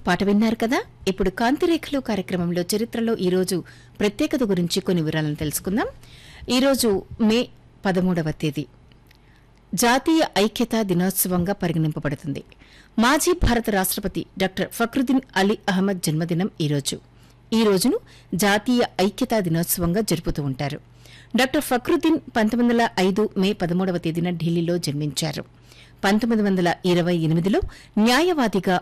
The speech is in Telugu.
పాట విన్నారు కదా. ఇప్పుడు కాంతిరేఖలు కార్యక్రమంలో చరిత్రలో ఈరోజు ప్రత్యేకత గురించి కొన్ని వివరాలను తెలుసుకుందాం. ఈరోజు మే 13వ తేదీ జాతీయ ఐక్యతా దినోత్సవంగా పరిగణింపబడుతుంది. మాజీ భారత రాష్ట్రపతి డాక్టర్ ఫక్రుద్దీన్ అలీ అహ్మద్ జన్మదినం ఈ రోజును జాతీయ ఐక్యతా దినోత్సవంగా జరుపుతూ ఉంటారు. డాక్టర్ ఫక్రుద్దీన్ 1905 మే 13వ తేదీన ఢిల్లీలో జన్మించారు. 1928లో న్యాయవాదిగా